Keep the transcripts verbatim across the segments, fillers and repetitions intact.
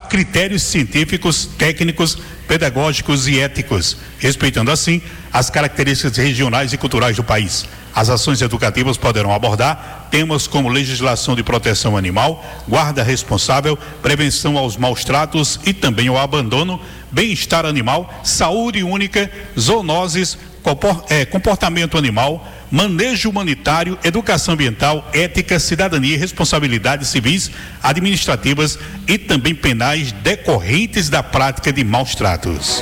critérios científicos, técnicos, pedagógicos e éticos, respeitando assim as características regionais e culturais do país. As ações educativas poderão abordar temas como legislação de proteção animal, guarda responsável, prevenção aos maus tratos e também ao abandono, bem-estar animal, saúde única, zoonoses, comportamento animal, manejo humanitário, educação ambiental, ética, cidadania e responsabilidades civis, administrativas e também penais decorrentes da prática de maus tratos.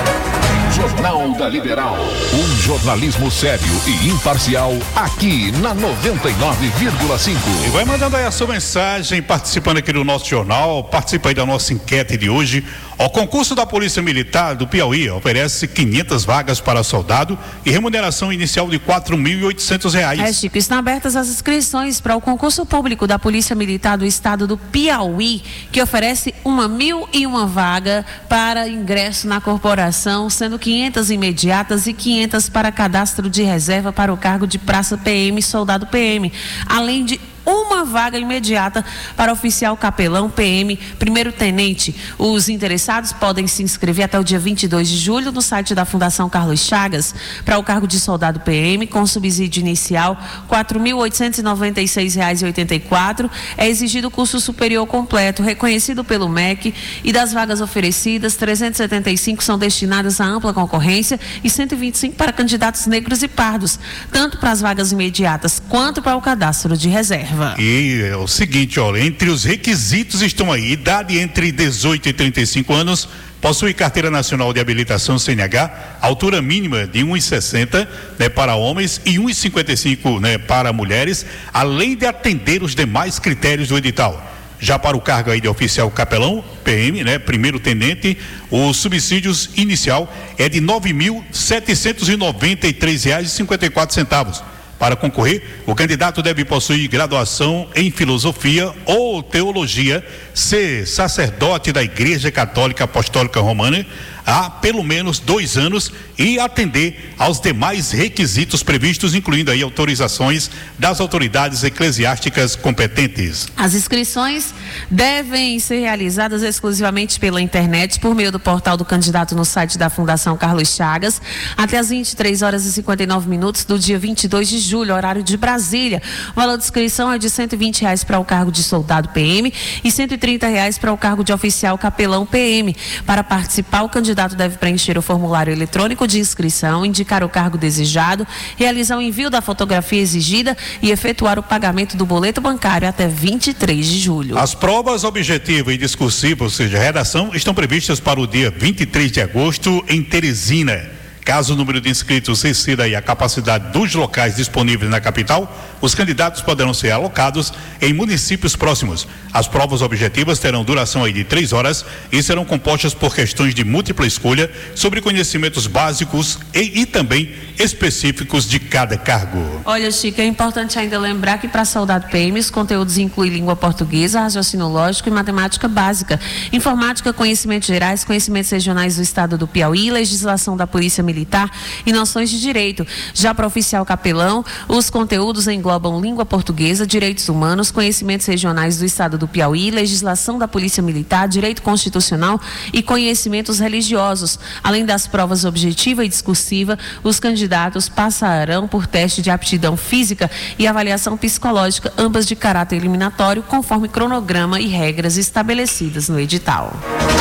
Jornal da Liberal, um jornalismo sério e imparcial aqui na noventa e nove vírgula cinco. E vai mandando aí a sua mensagem, participando aqui do nosso jornal, participa aí da nossa enquete de hoje. O concurso da Polícia Militar do Piauí oferece quinhentas vagas para soldado e remuneração inicial de quatro mil e oitocentos reais. É, Chico, estão abertas as inscrições para o concurso público da Polícia Militar do Estado do Piauí, que oferece uma mil e uma vaga para ingresso na corporação, sendo quinhentas imediatas e quinhentas para cadastro de reserva para o cargo de praça P M e soldado P M, além de uma vaga imediata para oficial capelão P M, primeiro tenente. Os interessados podem se inscrever até o dia vinte e dois de julho no site da Fundação Carlos Chagas para o cargo de soldado P M com subsídio inicial quatro mil oitocentos e noventa e seis reais e oitenta e quatro. É exigido curso superior completo reconhecido pelo M E C, e das vagas oferecidas, trezentas e setenta e cinco são destinadas à ampla concorrência e cento e vinte e cinco para candidatos negros e pardos, tanto para as vagas imediatas quanto para o cadastro de reserva. E é o seguinte, olha, entre os requisitos estão aí: idade entre dezoito e trinta e cinco anos, possui carteira nacional de habilitação C N H, altura mínima de um e sessenta, né, para homens e um e cinquenta e cinco, né, para mulheres, além de atender os demais critérios do edital. Já para o cargo aí de oficial capelão, P M, né, primeiro tenente, o subsídio inicial é de nove mil setecentos e noventa e três reais e cinquenta e quatro centavos. Para concorrer, o candidato deve possuir graduação em filosofia ou teologia, ser sacerdote da Igreja Católica Apostólica Romana há pelo menos dois anos e atender aos demais requisitos previstos, incluindo aí autorizações das autoridades eclesiásticas competentes. As inscrições devem ser realizadas exclusivamente pela internet, por meio do portal do candidato no site da Fundação Carlos Chagas, até às vinte e três horas e cinquenta e nove minutos do dia vinte e dois de julho, horário de Brasília. O valor de inscrição é de cento e vinte reais para o cargo de soldado P M e cento e trinta reais para o cargo de oficial capelão P M. Para participar, o candidato deve preencher o formulário eletrônico de inscrição, indicar o cargo desejado, realizar o envio da fotografia exigida e efetuar o pagamento do boleto bancário até vinte e três de julho. As provas objetiva e discursiva, ou seja, redação, estão previstas para o dia vinte e três de agosto em Teresina. Caso o número de inscritos exceda aí a capacidade dos locais disponíveis na capital, os candidatos poderão ser alocados em municípios próximos. As provas objetivas terão duração aí de três horas e serão compostas por questões de múltipla escolha sobre conhecimentos básicos e, e também específicos de cada cargo. Olha, Chico, é importante ainda lembrar que para soldado P M os conteúdos incluem língua portuguesa, raciocínio lógico e matemática básica, informática, conhecimentos gerais, conhecimentos regionais do estado do Piauí, legislação da Polícia Militar e noções de direito. Já para oficial capelão, os conteúdos englobam língua portuguesa, direitos humanos, conhecimentos regionais do estado do Piauí, legislação da Polícia Militar, direito constitucional e conhecimentos religiosos. Além das provas objetiva e discursiva, os candidatos passarão por teste de aptidão física e avaliação psicológica, ambas de caráter eliminatório, conforme cronograma e regras estabelecidas no edital.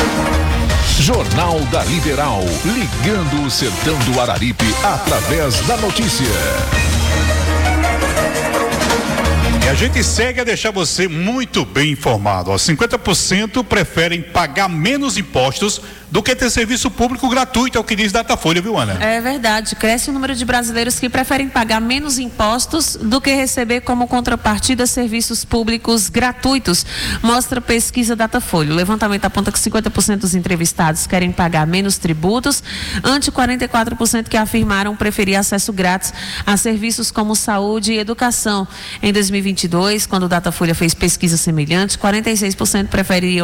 Jornal da Liberal, ligando o sertão do Araripe através da notícia. E a gente segue a deixar você muito bem informado. Ó, cinquenta por cento preferem pagar menos impostos do que ter serviço público gratuito, é o que diz Datafolha, viu, Ana? É verdade, cresce o número de brasileiros que preferem pagar menos impostos do que receber como contrapartida serviços públicos gratuitos, mostra a pesquisa Datafolha. O levantamento aponta que cinquenta por cento dos entrevistados querem pagar menos tributos, ante quarenta e quatro por cento que afirmaram preferir acesso grátis a serviços como saúde e educação. Em dois mil e vinte e dois, quando o Datafolha fez pesquisa semelhante, quarenta e seis por cento preferiam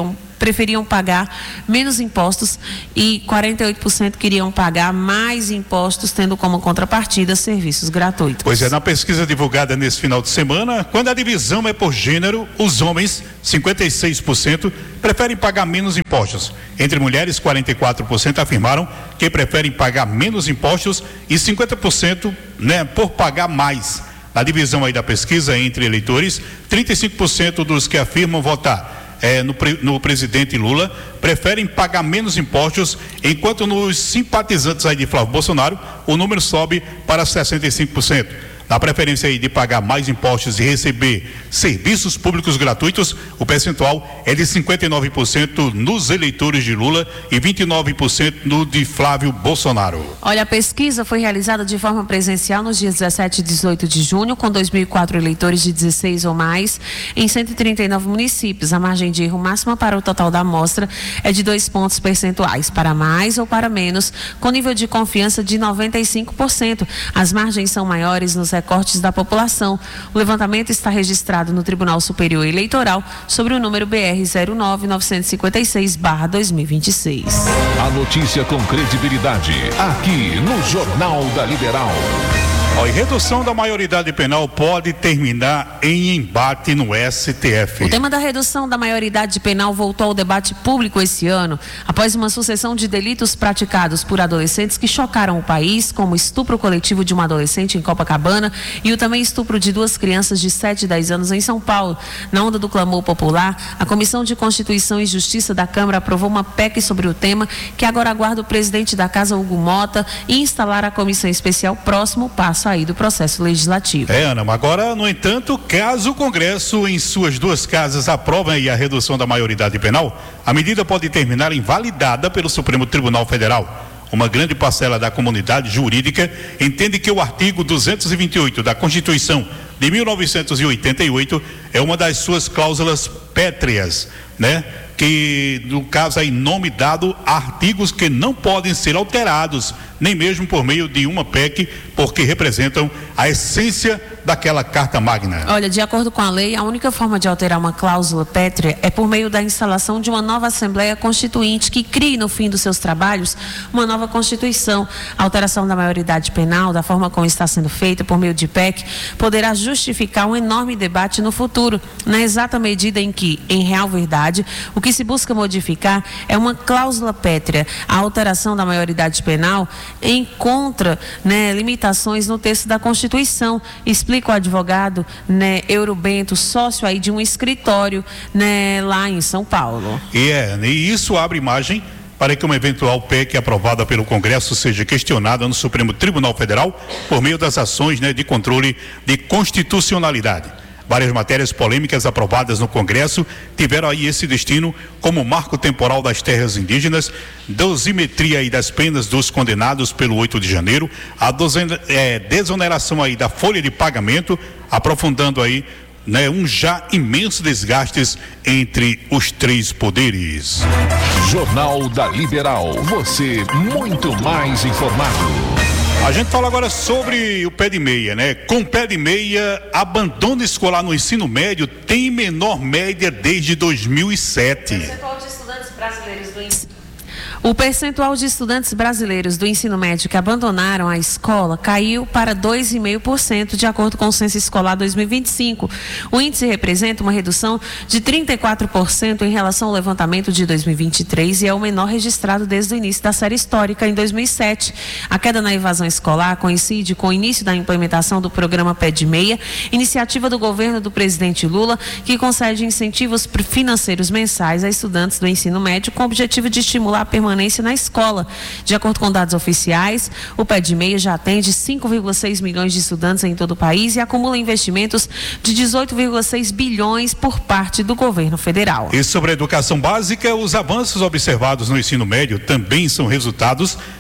preferiam pagar menos impostos e quarenta e oito por cento queriam pagar mais impostos, tendo como contrapartida serviços gratuitos. Pois é, na pesquisa divulgada nesse final de semana, quando a divisão é por gênero, os homens, cinquenta e seis por cento, preferem pagar menos impostos. Entre mulheres, quarenta e quatro por cento afirmaram que preferem pagar menos impostos e cinquenta por cento, né, por pagar mais. Na divisão aí da pesquisa entre eleitores, trinta e cinco por cento dos que afirmam votar é, no, no presidente Lula preferem pagar menos impostos, enquanto nos simpatizantes aí de Flávio Bolsonaro, o número sobe para sessenta e cinco por cento. Na preferência aí de pagar mais impostos e receber serviços públicos gratuitos, o percentual é de cinquenta e nove por cento nos eleitores de Lula e vinte e nove por cento no de Flávio Bolsonaro. Olha, a pesquisa foi realizada de forma presencial nos dias dezessete e dezoito de junho, com dois mil e quatro eleitores de dezesseis ou mais, em cento e trinta e nove municípios. A margem de erro máxima para o total da amostra é de dois pontos percentuais, para mais ou para menos, com nível de confiança de noventa e cinco por cento. As margens são maiores nos recortes da população. O levantamento está registrado no Tribunal Superior Eleitoral sobre o número B R zero nove nove cinco seis barra dois mil e vinte e seis. A notícia com credibilidade, aqui no Jornal da Liberal. Ó, e redução da maioridade penal pode terminar em embate no S T F. O tema da redução da maioridade penal voltou ao debate público esse ano, após uma sucessão de delitos praticados por adolescentes que chocaram o país, como o estupro coletivo de uma adolescente em Copacabana e o também estupro de duas crianças de sete e dez anos em São Paulo. Na onda do clamor popular, a Comissão de Constituição e Justiça da Câmara aprovou uma P E C sobre o tema, que agora aguarda o presidente da Casa, Hugo Mota, e instalar a comissão especial, próximo passo aí do processo legislativo. É, Ana, agora, no entanto, caso o Congresso em suas duas casas aprove a redução da maioridade penal, a medida pode terminar invalidada pelo Supremo Tribunal Federal. Uma grande parcela da comunidade jurídica entende que o artigo duzentos e vinte e oito da Constituição de mil novecentos e oitenta e oito é uma das suas cláusulas pétreas, né? Que, no caso aí, nome dado a artigos que não podem ser alterados, nem mesmo por meio de uma P E C, porque representam a essência daquela Carta Magna. Olha, de acordo com a lei, a única forma de alterar uma cláusula pétrea é por meio da instalação de uma nova Assembleia Constituinte que crie, no fim dos seus trabalhos, uma nova Constituição. A alteração da maioridade penal, da forma como está sendo feita por meio de P E C, poderá justificar um enorme debate no futuro, na exata medida em que, em real verdade, o que se busca modificar é uma cláusula pétrea. A alteração da maioridade penal encontra, né, limitações no texto da Constituição, explica o advogado, né, Euro Bento, sócio aí de um escritório, né, lá em São Paulo. E, é, e isso abre margem para que uma eventual P E C aprovada pelo Congresso seja questionada no Supremo Tribunal Federal por meio das ações, né, de controle de constitucionalidade. Várias matérias polêmicas aprovadas no Congresso tiveram aí esse destino, como o marco temporal das terras indígenas, dosimetria aí das penas dos condenados pelo oito de janeiro, a dozen, é, desoneração aí da folha de pagamento, aprofundando aí, né, um já imenso desgastes entre os três poderes. Jornal da Liberal, você muito mais informado. A gente fala agora sobre o pé de meia, né? Com pé de meia, abandono escolar no ensino médio tem menor média desde dois mil e sete. O percentual de estudantes brasileiros do ensino O percentual de estudantes brasileiros do ensino médio que abandonaram a escola caiu para dois vírgula cinco por cento, de acordo com o Censo Escolar dois mil e vinte e cinco. O índice representa uma redução de trinta e quatro por cento em relação ao levantamento de dois mil e vinte e três e é o menor registrado desde o início da série histórica, em dois mil e sete. A queda na evasão escolar coincide com o início da implementação do programa Pé de Meia, iniciativa do governo do presidente Lula, que concede incentivos financeiros mensais a estudantes do ensino médio com o objetivo de estimular a permanência na escola. De acordo com dados oficiais, o Pé de Meia já atende cinco vírgula seis milhões de estudantes em todo o país e acumula investimentos de dezoito vírgula seis bilhões por parte do governo federal. E sobre a educação básica, os avanços observados no ensino médio também são resultados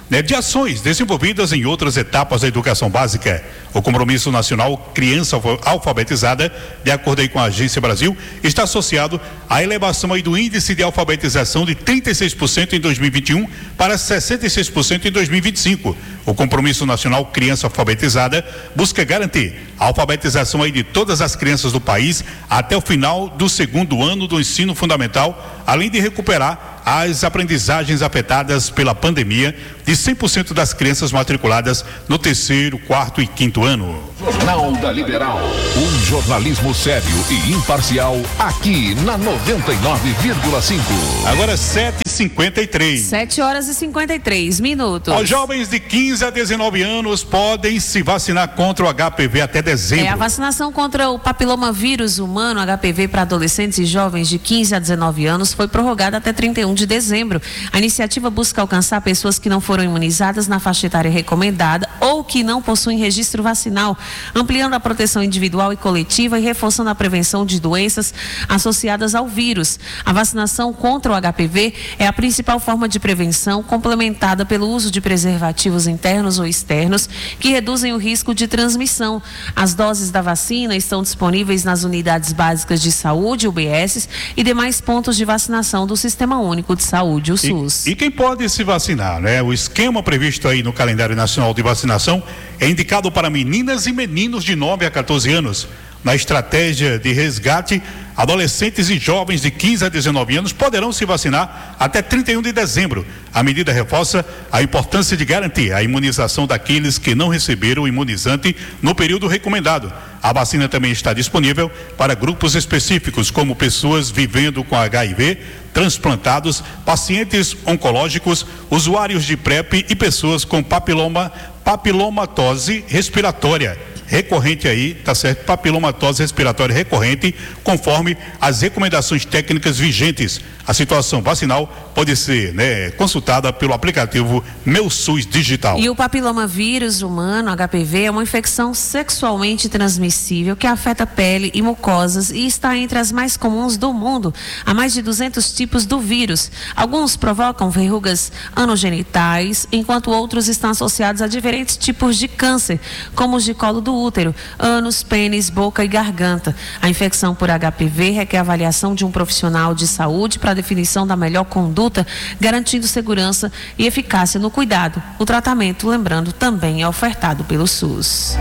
né, de ações desenvolvidas em outras etapas da educação básica. O Compromisso Nacional Criança Alfabetizada, de acordo aí com a Agência Brasil, está associado à elevação aí do índice de alfabetização de trinta e seis por cento em dois mil e vinte e um para sessenta e seis por cento em dois mil e vinte e cinco. O Compromisso Nacional Criança Alfabetizada busca garantir a alfabetização aí de todas as crianças do país até o final do segundo ano do ensino fundamental, além de recuperar as aprendizagens afetadas pela pandemia de cem por cento das crianças matriculadas no terceiro, quarto e quinto ano. Jornal da Liberal, um jornalismo sério e imparcial aqui na noventa e nove vírgula cinco. Agora sete e cinquenta e três. sete horas e cinquenta e três minutos. Os jovens de quinze a dezenove anos podem se vacinar contra o H P V até dezembro. É, a vacinação contra o papilomavírus humano, H P V, para adolescentes e jovens de quinze a dezenove anos foi prorrogada até trinta e um de dezembro. A iniciativa busca alcançar pessoas que não foram imunizadas na faixa etária recomendada ou que não possuem registro vacinal, ampliando a proteção individual e coletiva e reforçando a prevenção de doenças associadas ao vírus. A vacinação contra o H P V é a principal forma de prevenção, complementada pelo uso de preservativos internos ou externos que reduzem o risco de transmissão. As doses da vacina estão disponíveis nas unidades básicas de saúde, U B S, e demais pontos de vacinação do Sistema Único de Saúde, o SUS. E, e quem pode se vacinar, né? O esquema previsto aí no calendário nacional de vacinação é indicado para meninas e meninos de nove a quatorze anos. Na estratégia de resgate, adolescentes e jovens de quinze a dezenove anos poderão se vacinar até trinta e um de dezembro. A medida reforça a importância de garantir a imunização daqueles que não receberam o imunizante no período recomendado. A vacina também está disponível para grupos específicos, como pessoas vivendo com H I V, transplantados, pacientes oncológicos, usuários de PrEP e pessoas com papiloma, papilomatose respiratória recorrente aí, tá certo? Papilomatose respiratória recorrente, conforme as recomendações técnicas vigentes. A situação vacinal pode ser, né, consultada pelo aplicativo Meu SUS Digital. E o papilomavírus humano, H P V, é uma infecção sexualmente transmissível que afeta pele e mucosas e está entre as mais comuns do mundo. Há mais de duzentos tipos do vírus. Alguns provocam verrugas anogenitais, enquanto outros estão associados a diferentes tipos de câncer, como os de colo do útero, ânus, pênis, boca e garganta. A infecção por H P V requer avaliação de um profissional de saúde para a definição da melhor conduta, garantindo segurança e eficácia no cuidado. O tratamento, lembrando, também é ofertado pelo SUS.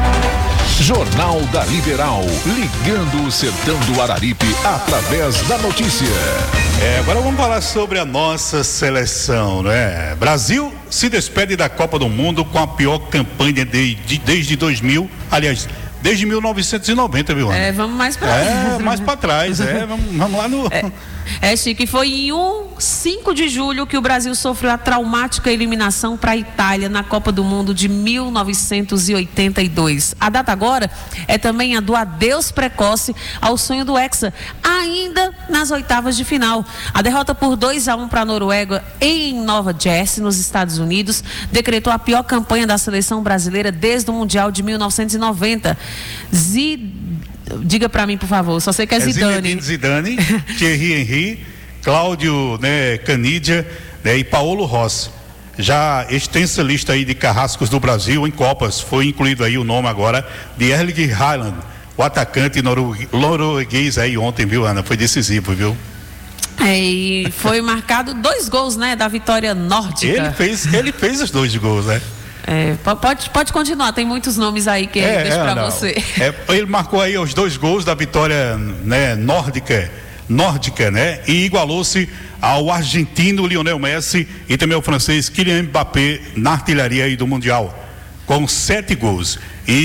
Jornal da Liberal, ligando o sertão do Araripe através da notícia. É, agora vamos falar sobre a nossa seleção, né? Brasil se despede da Copa do Mundo com a pior campanha de, de, desde dois mil, aliás, desde mil novecentos e noventa, viu, Ana? É, vamos mais para É, mais para trás, é, vamos, vamos lá no... É. É, Chique, foi em um, cinco de julho que o Brasil sofreu a traumática eliminação para a Itália na Copa do Mundo de mil novecentos e oitenta e dois. A data agora é também a do adeus precoce ao sonho do Hexa, ainda nas oitavas de final. A derrota por dois a um para a Noruega em Nova Jersey, nos Estados Unidos, decretou a pior campanha da seleção brasileira desde o Mundial de mil novecentos e noventa. Zidane, diga para mim, por favor, só sei que é Zidane. É Zidane, Thierry Henry, Cláudio, né, Canidia, né, e Paulo Rossi. Já extensa lista aí de carrascos do Brasil em Copas, foi incluído aí o nome agora de Erling Haaland, o atacante norueguês aí ontem, viu, Ana? Foi decisivo, viu? É, e foi marcado dois gols, né, da vitória nórdica. Ele fez, ele fez os dois gols, né? É, pode, pode continuar, tem muitos nomes aí que é, deixa é, para você. É, ele marcou aí os dois gols da vitória, né, nórdica, nórdica, né? E igualou-se ao argentino Lionel Messi e também ao francês Kylian Mbappé na artilharia aí do Mundial, com sete gols.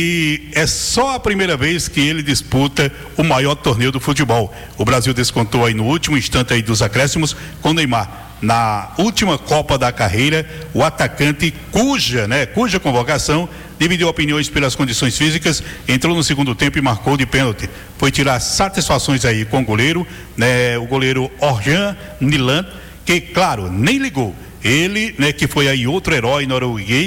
E é só a primeira vez que ele disputa o maior torneio do futebol. O Brasil descontou aí no último instante aí dos acréscimos com Neymar. Na última Copa da carreira, o atacante cuja, né, cuja convocação dividiu opiniões pelas condições físicas, entrou no segundo tempo e marcou de pênalti. Foi tirar satisfações aí com o goleiro, né, o goleiro Orjan Nilan, que, claro, nem ligou. Ele, né, que foi aí outro herói norueguês,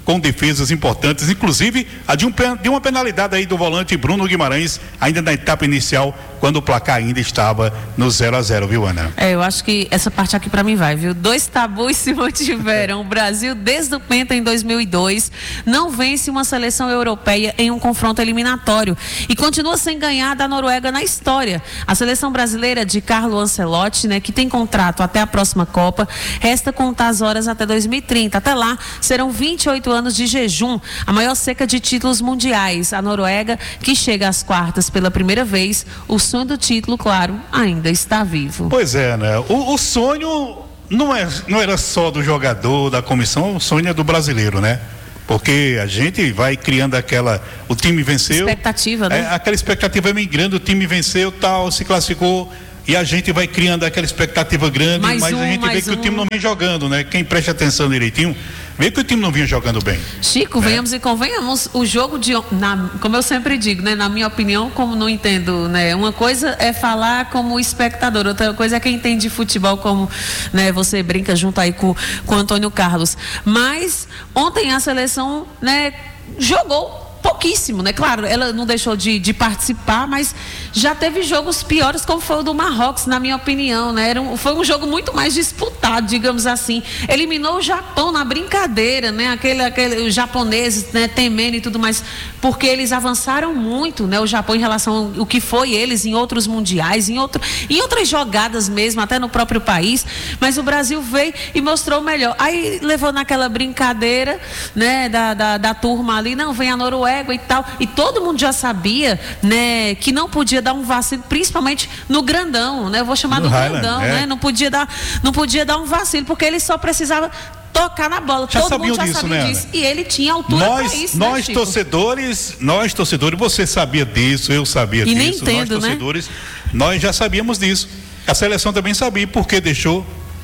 com defesas importantes, inclusive a de, um, de uma penalidade aí do volante Bruno Guimarães, ainda na etapa inicial, quando o placar ainda estava no zero a zero, viu, Ana? É, eu acho que essa parte aqui pra mim vai, viu? Dois tabus se mantiveram. O Brasil, desde o Penta em dois mil e dois, não vence uma seleção europeia em um confronto eliminatório e continua sem ganhar da Noruega na história. A seleção brasileira de Carlo Ancelotti, né, que tem contrato até a próxima Copa, resta contar as horas até dois mil e trinta. Até lá, serão vinte e oito anos de jejum, a maior seca de títulos mundiais. A Noruega, que chega às quartas pela primeira vez, o sonho do título, claro, ainda está vivo. Pois é, né? O, o sonho não, é, não era só do jogador, da comissão, o sonho é do brasileiro, né? Porque a gente vai criando aquela, o time venceu. Expectativa, né? É, aquela expectativa é bem grande, o time venceu, tal, se classificou. E a gente vai criando aquela expectativa grande, mais mas um, a gente vê que um. o time não vem jogando, né? Quem presta atenção direitinho, vê que o time não vinha jogando bem. Chico, é. venhamos e convenhamos, o jogo de, na, como eu sempre digo, né? Na minha opinião, como não entendo, né? Uma coisa é falar como espectador, outra coisa é quem entende de futebol, como, né? Você brinca junto aí com, com o Antônio Carlos. Mas ontem a seleção, né? Jogou pouquíssimo, né? Claro, ela não deixou de, de participar, mas já teve jogos piores, como foi o do Marrocos, na minha opinião, né? Era um, foi um jogo muito mais disputado, digamos assim. Eliminou o Japão na brincadeira, né? Aquele, aquele, os japoneses, né? Temendo e tudo mais, porque eles avançaram muito, né? O Japão em relação ao que foi eles em outros mundiais, em, outro, em outras jogadas mesmo, até no próprio país, mas o Brasil veio e mostrou o melhor. Aí levou naquela brincadeira, né? Da, da, da turma ali, não, vem a Noruega e tal, e todo mundo já sabia, né, que não podia dar um vacilo, principalmente no grandão, né, eu vou chamar no do Highland, grandão, é. né, não podia dar, não podia dar um vacilo, porque ele só precisava tocar na bola, já todo mundo já disso, sabia né, disso, e ele tinha altura nós, para isso, nós né, torcedores, nós torcedores, você sabia disso, eu sabia e disso, nem entendo, nós torcedores, né? Nós já sabíamos disso, a seleção também sabia, porque deixou.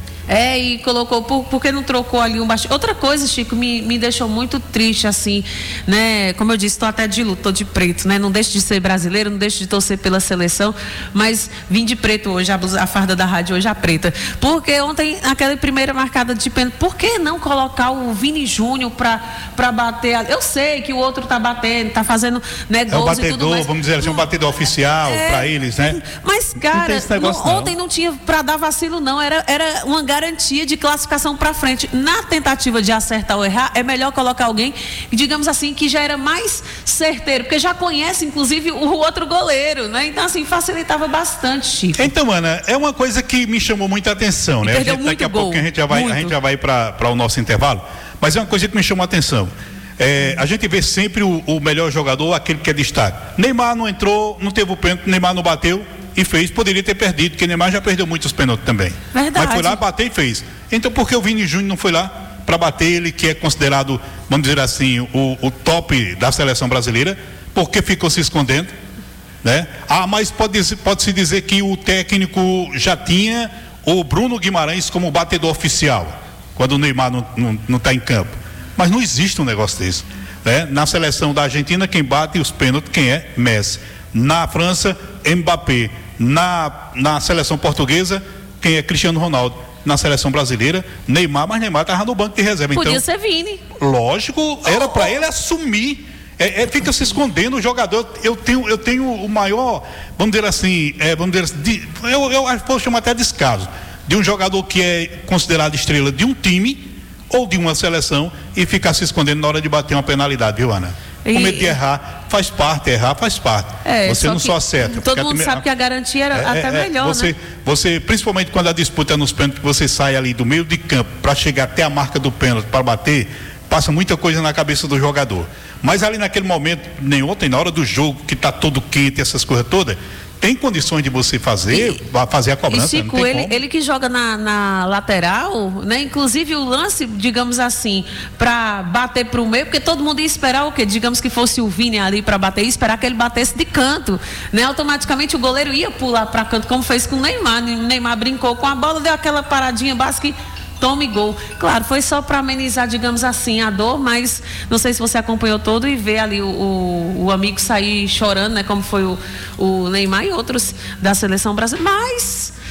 É, e colocou, por, porque não trocou ali um baixo. Outra coisa, Chico, me, me deixou muito triste, assim, né? Como eu disse, estou até de luto, estou de preto, né? Não deixo de ser brasileiro, não deixo de torcer pela seleção, mas vim de preto hoje, a, blusa, a farda da rádio hoje é preta. Porque ontem, aquela primeira marcada de pênalti, por que não colocar o Vini Júnior para para bater? Eu sei que o outro tá batendo, tá fazendo, né, gols é um batedor, e tudo mais. Vamos dizer assim, um batedor oficial é, para eles, né? Mas, cara, não negócio, não, ontem não tinha para dar vacilo, não. Era, era uma garantia de classificação para frente. Na tentativa de acertar ou errar, é melhor colocar alguém, digamos assim, que já era mais certeiro, porque já conhece, inclusive, o outro goleiro, né? Então, assim, facilitava bastante, Chico. Então, Ana, é uma coisa que me chamou muita atenção, e né? A perdeu gente, muito daqui a gol, pouco a gente já vai, a gente já vai para o nosso intervalo, mas é uma coisa que me chamou a atenção. É, a gente vê sempre o, o melhor jogador, aquele que é destaque. Neymar não entrou, não teve o pênalti, Neymar não bateu e fez, poderia ter perdido, porque Neymar já perdeu muitos pênaltis também. Verdade. Mas foi lá, bateu e fez. Então por que o Vini Júnior não foi lá para bater, ele que é considerado, vamos dizer assim, o, o top da seleção brasileira, porque ficou se escondendo, né? Ah, mas pode, pode-se dizer que o técnico já tinha o Bruno Guimarães como batedor oficial, quando o Neymar não está em campo. Mas não existe um negócio desse, né? Na seleção da Argentina, quem bate os pênaltis, quem é? Messi. Na França, Mbappé. Na, na seleção portuguesa, quem é? Cristiano Ronaldo. Na seleção brasileira, Neymar, mas Neymar estava no banco de reserva. Podia então, ser Vini. Lógico, era para ele assumir. É, é, fica se escondendo o jogador. Eu tenho, eu tenho o maior, vamos dizer assim, é, vamos dizer assim, de, eu, eu vou chamar até descaso, de um jogador que é considerado estrela de um time ou de uma seleção e ficar se escondendo na hora de bater uma penalidade, viu, Ana? E... Com medo de errar, faz parte, errar faz parte. É, você só não que só acerta. Todo mundo a... sabe que a garantia era é, até é, melhor, você, né? Você, principalmente quando a disputa é nos pênaltis, você sai ali do meio de campo para chegar até a marca do pênalti para bater, passa muita coisa na cabeça do jogador. Mas ali naquele momento, nem ontem, na hora do jogo, que está todo quente, essas coisas todas, tem condições de você fazer, e, fazer a cobrança. E Chico, não tem ele, como. ele que joga na, na lateral, né? Inclusive o lance, digamos assim, para bater para o meio, porque todo mundo ia esperar o quê? Digamos que fosse o Vini ali para bater, ia esperar que ele batesse de canto, né? Automaticamente o goleiro ia pular para canto, como fez com o Neymar. O Neymar brincou com a bola, deu aquela paradinha básica e tome gol. Claro, foi só para amenizar, digamos assim, a dor, mas não sei se você acompanhou todo e vê ali o, o, o amigo sair chorando, né? Como foi o, o Neymar e outros da seleção brasileira. Mas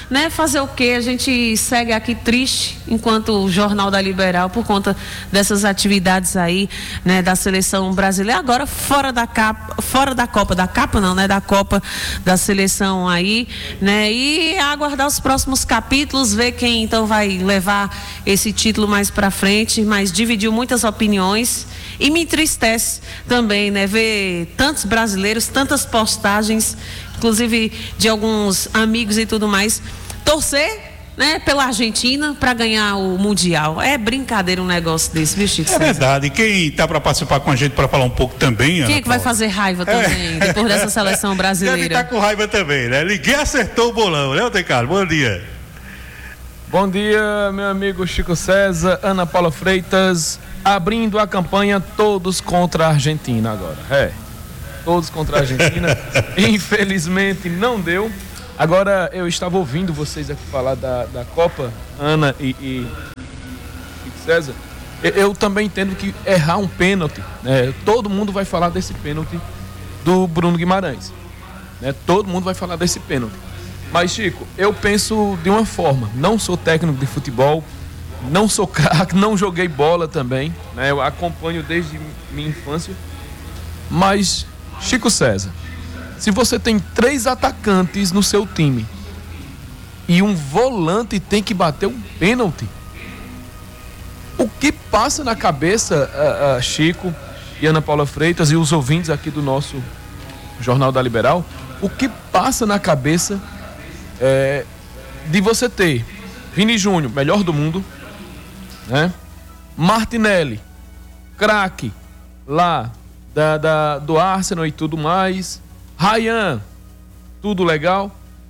né? Fazer o quê? A gente segue aqui triste enquanto o Jornal da Liberal por conta dessas atividades aí, né, da seleção brasileira, agora fora da capa, fora da Copa, da capa não, né, da Copa da seleção aí, né? E aguardar os próximos capítulos, ver quem então vai levar esse título mais para frente, mas dividiu muitas opiniões e me entristece também, né, ver tantos brasileiros, tantas postagens, inclusive de alguns amigos e tudo mais, torcer, né, pela Argentina para ganhar o Mundial. É brincadeira um negócio desse, viu, Chico? É verdade. Quem está para participar com a gente para falar um pouco também, Ana Quem é que vai Paula? fazer raiva também, é. depois dessa seleção brasileira? Deve estar com raiva também, né? Ninguém acertou o bolão, né, Otecaro? Bom dia. Bom dia, meu amigo Chico César, Ana Paula Freitas, abrindo a campanha Todos contra a Argentina agora. É, todos contra a Argentina. Infelizmente não deu. Agora, eu estava ouvindo vocês aqui falar da, da Copa, Ana e, e, e César. Eu, eu também entendo que errar um pênalti, né? Todo mundo vai falar desse pênalti do Bruno Guimarães, né? Todo mundo vai falar desse pênalti. Mas, Chico, eu penso de uma forma. Não sou técnico de futebol, não sou craque, não joguei bola também, né? Eu acompanho desde minha infância. Mas, Chico César, se você tem três atacantes no seu time e um volante tem que bater um pênalti, o que passa na cabeça, uh, uh, Chico e Ana Paula Freitas e os ouvintes aqui do nosso Jornal da Liberal, o que passa na cabeça é, de você ter Vini Júnior, melhor do mundo, né? Martinelli, craque lá da, da, do Arsenal e tudo mais, Ryan, tudo legal.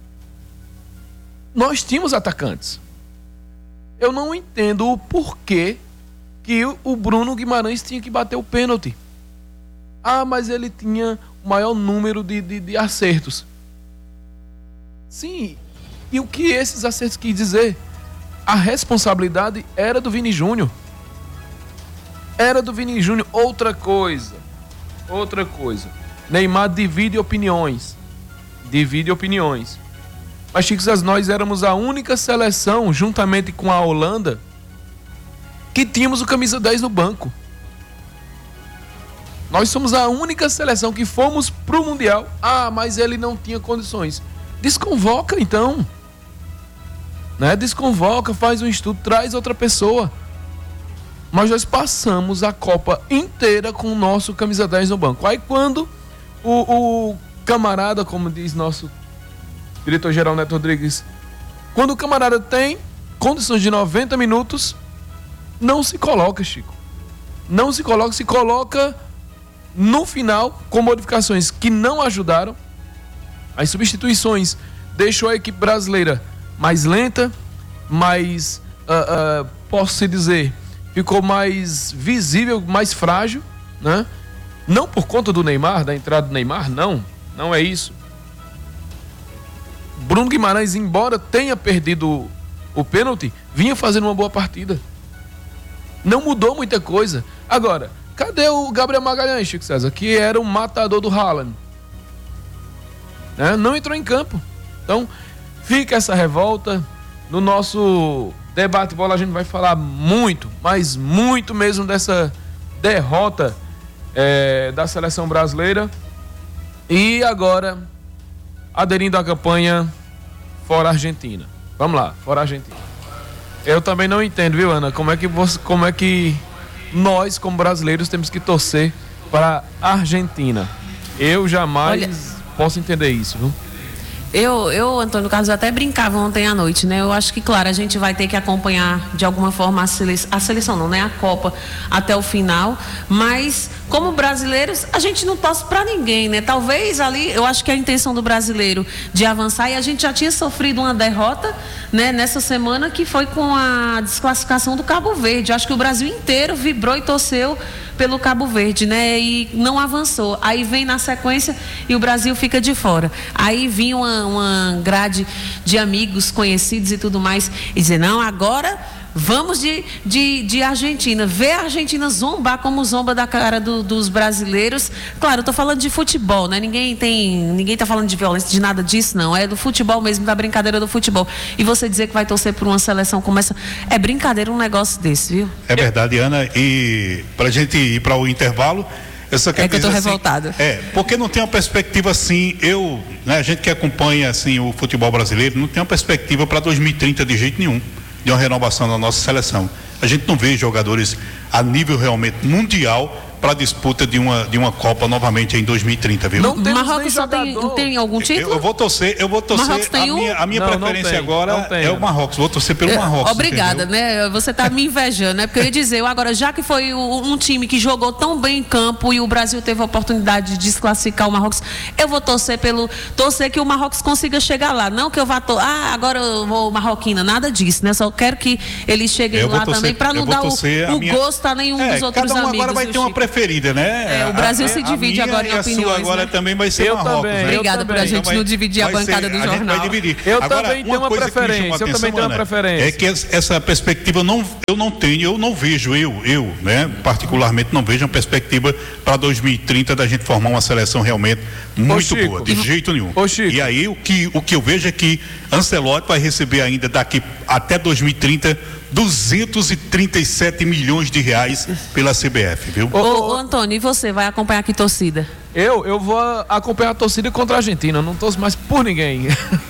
Nós tínhamos atacantes. Eu não entendo o porquê que o Bruno Guimarães tinha que bater o pênalti. Ah, mas ele tinha o maior número de, de, de acertos. Sim, e o que esses acertos quis dizer? A responsabilidade era do Vini Júnior. Era do Vini Júnior. Outra coisa, outra coisa. Neymar divide opiniões. Divide opiniões. Mas, Chico, nós éramos a única seleção, juntamente com a Holanda, que tínhamos o camisa dez no banco. Nós somos a única seleção que fomos pro Mundial. Ah, mas ele não tinha condições. Desconvoca, então. Né? Desconvoca, faz um estudo, traz outra pessoa. Mas nós passamos a Copa inteira com o nosso camisa dez no banco. Aí quando o, o camarada, como diz nosso diretor-geral Neto Rodrigues, quando o camarada tem condições de noventa minutos, não se coloca, Chico. Não se coloca, se coloca no final com modificações que não ajudaram. As substituições deixou a equipe brasileira mais lenta, mais, uh, uh, posso dizer, ficou mais visível, mais frágil, né? Não por conta do Neymar, da entrada do Neymar, não. Não é isso. Bruno Guimarães, embora tenha perdido o pênalti, vinha fazendo uma boa partida. Não mudou muita coisa. Agora, cadê o Gabriel Magalhães, Chico César, que era o matador do Haaland? Né? Não entrou em campo. Então, fica essa revolta. No nosso debate bola a gente vai falar muito, mas muito mesmo dessa derrota é, da seleção brasileira. E agora, aderindo à campanha Fora Argentina. Vamos lá, Fora Argentina. Eu também não entendo, viu, Ana? Como é que, você, como é que nós, como brasileiros, temos que torcer para a Argentina? Eu jamais Olha... posso entender isso, viu? Eu, eu, Antônio Carlos, até brincava ontem à noite, né? Eu acho que, claro, a gente vai ter que acompanhar de alguma forma a seleção, a seleção não, né? A Copa até o final, mas como brasileiros, a gente não torce para ninguém, né? Talvez ali, eu acho que a intenção do brasileiro de avançar, e a gente já tinha sofrido uma derrota, né? Nessa semana, que foi com a desclassificação do Cabo Verde. Eu acho que o Brasil inteiro vibrou e torceu pelo Cabo Verde, né? E não avançou. Aí vem na sequência e o Brasil fica de fora. Aí vinha uma, uma grade de amigos conhecidos e tudo mais e dizer, não, agora Vamos de, de, de Argentina. Ver a Argentina zombar como zomba da cara do, dos brasileiros. Claro, eu tô falando de futebol, né? Ninguém tem, ninguém tá falando de violência, de nada disso, não. É do futebol mesmo, da brincadeira do futebol. E você dizer que vai torcer por uma seleção como essa, é brincadeira um negócio desse, viu? É verdade, Ana. E pra gente ir para o intervalo, eu só quero é que eu tô dizer assim, revoltada. É, porque não tem uma perspectiva assim, eu, né, a gente que acompanha assim o futebol brasileiro, não tem uma perspectiva para dois mil e trinta de jeito nenhum, de uma renovação da nossa seleção. A gente não vê jogadores a nível realmente mundial para a disputa de uma, de uma Copa novamente em dois mil e trinta, viu? Não Marrocos só tem, tem algum título? Eu, eu vou torcer, eu vou torcer. Marrocos tem a um? minha, a minha não, preferência não tem, agora é o Marrocos. Vou torcer pelo Marrocos. Obrigada, entendeu? né? Você está me invejando, né? Porque eu ia dizer, eu agora, já que foi um time que jogou tão bem em campo e o Brasil teve a oportunidade de desclassificar o Marrocos, eu vou torcer pelo. Torcer que o Marrocos consiga chegar lá. Não que eu vá. To... Ah, agora eu vou marroquina, nada disso, né? Só quero que eles cheguem Eu lá torcer, também, para não dar o, o minha... gosto a nenhum é, dos outros cada um amigos. agora vai ter uma Chico. preferida, né? É, o Brasil a, se divide a minha agora em e a opiniões, sua agora né? também vai ser Eu Marrocos. também, né? Obrigada por a gente vai, não dividir a bancada ser, do a jornal. Gente vai dividir. Eu agora, também tenho uma coisa que me chamou preferência, a eu atenção, também tenho uma Ana, preferência. É que essa perspectiva não, eu não tenho, eu não vejo, eu, eu, né, particularmente não vejo uma perspectiva para dois mil e trinta da gente formar uma seleção realmente muito Chico, boa, de jeito nenhum. Ô, Chico. E aí o que, o que eu vejo é que Ancelotti vai receber ainda daqui até dois mil e trinta duzentos e trinta e sete milhões de reais pela C B F, viu? Ô, ô, ô Antônio, e você vai acompanhar que torcida? Eu, eu vou acompanhar a torcida contra a Argentina, eu não torço mais por ninguém.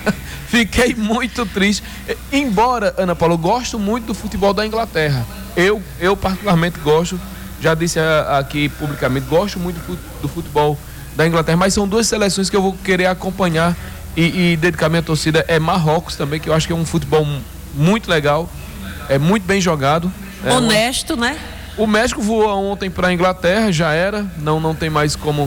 Fiquei muito triste. Embora, Ana Paula, eu gosto muito do futebol da Inglaterra. Eu, eu particularmente gosto, já disse aqui publicamente, gosto muito do futebol da Inglaterra, mas são duas seleções que eu vou querer acompanhar e, e dedicar minha torcida. É Marrocos também, que eu acho que é um futebol muito legal, é muito bem jogado. É Honesto, uma... né? O México voou ontem para a Inglaterra, já era, não, não tem mais como,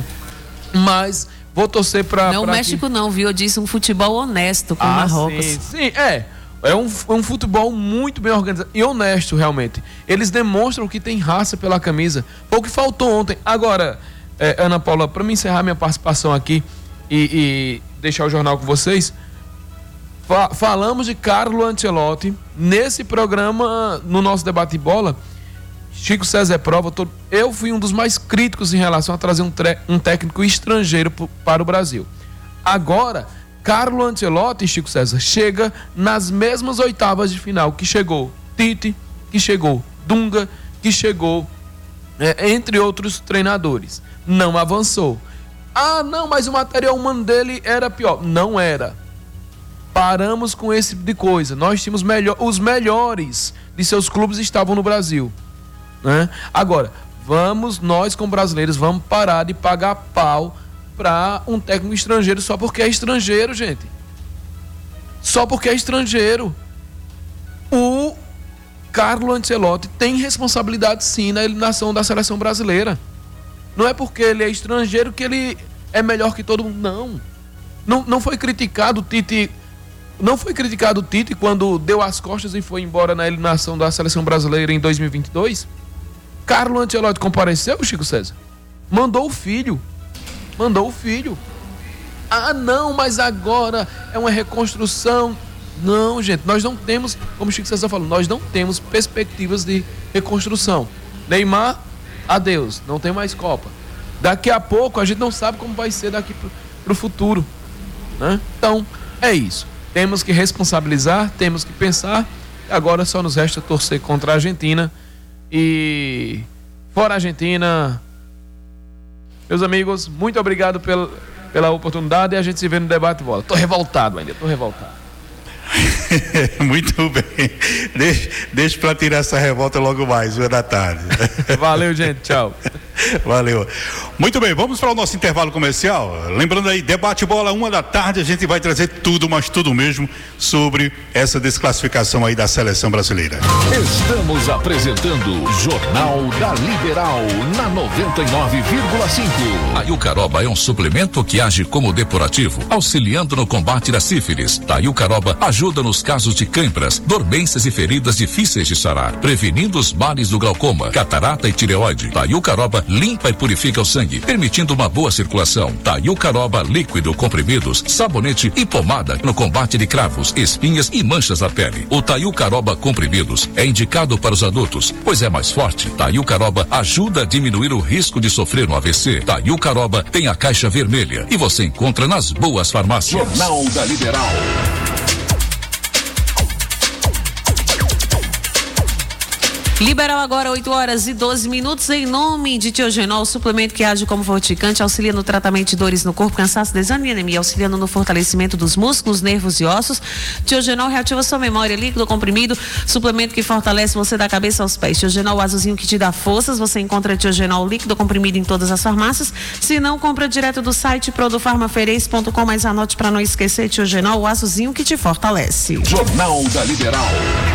mas vou torcer para... Não, o México aqui. Não, viu? Eu disse um futebol honesto com o ah, Marrocos. Sim, sim, é. É um, é um futebol muito bem organizado e honesto, realmente. Eles demonstram que tem raça pela camisa. Foi o que faltou ontem. Agora, é, Ana Paula, para me encerrar minha participação aqui e, e deixar o jornal com vocês, fa- falamos de Carlo Ancelotti nesse programa, no nosso debate de bola. Chico César é prova. Tô, eu fui um dos mais críticos em relação a trazer um, tre- um técnico estrangeiro p- para o Brasil. Agora, Carlo Ancelotti, Chico César, chega nas mesmas oitavas de final que chegou Tite, que chegou Dunga, que chegou, é, entre outros treinadores. Não avançou. Ah, não, mas o material humano dele era pior. Não era. Paramos com esse tipo de coisa. Nós tínhamos melhor, os melhores de seus clubes estavam no Brasil, né? Agora, vamos, nós como brasileiros, vamos parar de pagar pau para um técnico estrangeiro só porque é estrangeiro, gente. Só porque é estrangeiro. O Carlo Ancelotti tem responsabilidade sim na eliminação da seleção brasileira. Não é porque ele é estrangeiro que ele é melhor que todo mundo, não. Não, não foi criticado o Tite, não foi criticado o Tite quando deu as costas e foi embora na eliminação da seleção brasileira em dois mil e vinte e dois? Carlo Ancelotti compareceu, Chico César? Mandou o filho. Mandou o filho. Ah, não, mas agora é uma reconstrução. Não, gente, nós não temos, como o Chico César falou, nós não temos perspectivas de reconstrução. Neymar, adeus, não tem mais Copa. Daqui a pouco a gente não sabe como vai ser daqui para o futuro, né? Então, é isso. Temos que responsabilizar, temos que pensar. Agora só nos resta torcer contra a Argentina. E fora a Argentina... Meus amigos, muito obrigado pela, pela oportunidade e a gente se vê no debate de bola. Tô revoltado ainda, tô revoltado. Muito bem. Deixa, deixa para tirar essa revolta logo mais, uma da tarde. Valeu, gente. Tchau. Valeu. Muito bem, vamos para o nosso intervalo comercial. Lembrando aí, debate bola, uma da tarde, a gente vai trazer tudo, mas tudo mesmo, sobre essa desclassificação aí da seleção brasileira. Estamos apresentando Jornal da Liberal, na noventa e nove vírgula cinco. A Iucaroba é um suplemento que age como depurativo, auxiliando no combate da sífilis. A Iucaroba ajuda no os casos de câimbras, dormências e feridas difíceis de sarar, prevenindo os males do glaucoma, catarata e tireoide. Taiucaroba limpa e purifica o sangue, permitindo uma boa circulação. Taiucaroba líquido, comprimidos, sabonete e pomada no combate de cravos, espinhas e manchas na pele. O Taiucaroba comprimidos é indicado para os adultos, pois é mais forte. Taiucaroba ajuda a diminuir o risco de sofrer um A V C. Taiucaroba tem a caixa vermelha e você encontra nas boas farmácias. Jornal da Liberal. Liberal agora, oito horas e doze minutos, em nome de Tiogenol, suplemento que age como fortificante, auxilia no tratamento de dores no corpo, cansaço, desânimo e anemia, auxiliando no fortalecimento dos músculos, nervos e ossos. Tiogenol reativa sua memória, líquido comprimido, suplemento que fortalece você da cabeça aos pés. Tiogenol, o azulzinho que te dá forças, você encontra Tiogenol líquido comprimido em todas as farmácias. Se não, compra direto do site produfarmaferês ponto com, mas anote para não esquecer, Tiogenol, o azulzinho que te fortalece. Jornal da Liberal.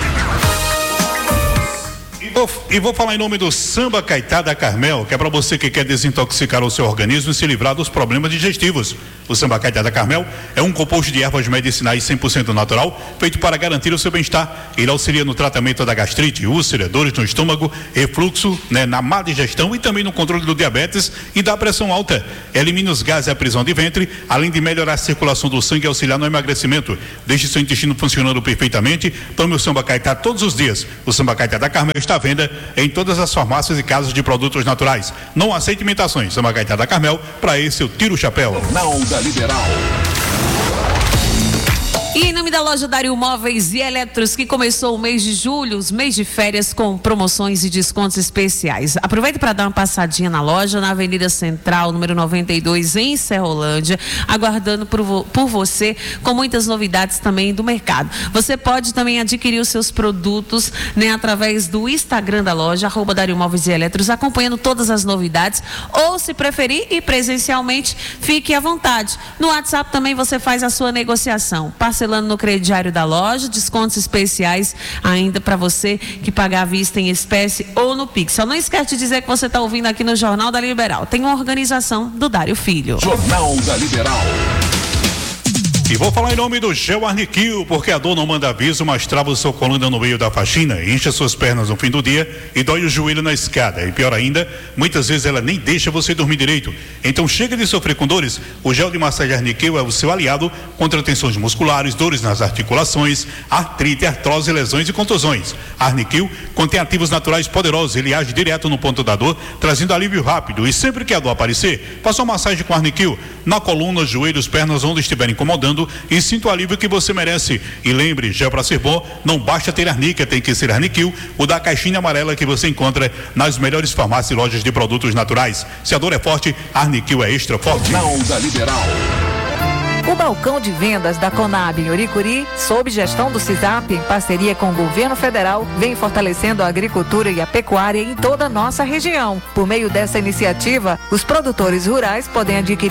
E vou falar em nome do Samba Caetá da Carmel, que é para você que quer desintoxicar o seu organismo e se livrar dos problemas digestivos. O Samba Caetá da Carmel é um composto de ervas medicinais cem por cento natural, feito para garantir o seu bem-estar. Ele auxilia no tratamento da gastrite, úlcera, dores no estômago, refluxo, né, na má digestão e também no controle do diabetes e da pressão alta. Elimina os gases e a prisão de ventre, além de melhorar a circulação do sangue e auxiliar no emagrecimento. Deixe seu intestino funcionando perfeitamente. Tome o Samba Caetá todos os dias. O Samba Caetá da Carmel está à venda em todas as farmácias e casas de produtos naturais. Não aceite imitações. Samba Caetá da Carmel, para esse eu tiro o chapéu. Jornal da Liberal. E em nome da loja Dário Móveis e Eletros, que começou o mês de julho, os mês de férias com promoções e descontos especiais. Aproveite para dar uma passadinha na loja, na Avenida Central, número noventa e dois, em Serrolândia, aguardando por, vo por você, com muitas novidades também do mercado. Você pode também adquirir os seus produtos, né, através do Instagram da loja, arroba Dário Móveis e Eletros, acompanhando todas as novidades, ou se preferir ir presencialmente, fique à vontade. No WhatsApp também você faz a sua negociação. Parcelando no crediário da loja, descontos especiais ainda para você que pagar à vista em espécie ou no Pix. Só não esquece de dizer que você está ouvindo aqui no Jornal da Liberal. Tem uma organização do Dário Filho. Jornal da Liberal. E vou falar em nome do Gel Arniquil, porque a dor não manda aviso, mas trava o seu coluna no meio da faxina, incha suas pernas no fim do dia e dói o joelho na escada. E pior ainda, muitas vezes ela nem deixa você dormir direito. Então chega de sofrer com dores. O gel de massagem Arniquil é o seu aliado contra tensões musculares, dores nas articulações, artrite, artrose, lesões e contusões. Arniquil contém ativos naturais poderosos. Ele age direto no ponto da dor, trazendo alívio rápido. E sempre que a dor aparecer, faça uma massagem com Arniquil na coluna, joelhos, pernas, onde estiver incomodando, e sinta o alívio que você merece. E lembre, gel para ser bom, não basta ter Arnica, tem que ser Arniquil, o da caixinha amarela que você encontra nas melhores farmácias e lojas de produtos naturais. Se a dor é forte, Arniquil é extra forte. Jornal da Liberal. O balcão de vendas da Conab em Uricuri, sob gestão do CISAP, em parceria com o governo federal, vem fortalecendo a agricultura e a pecuária em toda a nossa região. Por meio dessa iniciativa, os produtores rurais podem adquirir